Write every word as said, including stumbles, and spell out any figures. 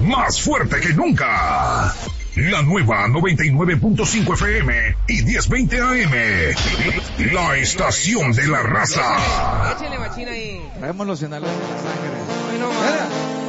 más fuerte que nunca. La nueva noventa y nueve punto cinco F M y diez veinte A M. La estación de la raza. Échale machina ahí. Traemos los inhaladores en la sangre. Ay, no,